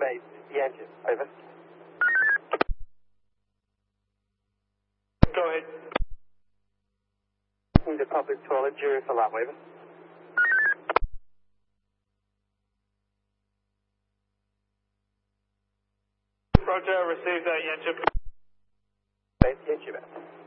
base, Yankee. Over. Go ahead. Need a public toilet, Juris alarm. Over. Roger, received Yankee. Base, Yankee.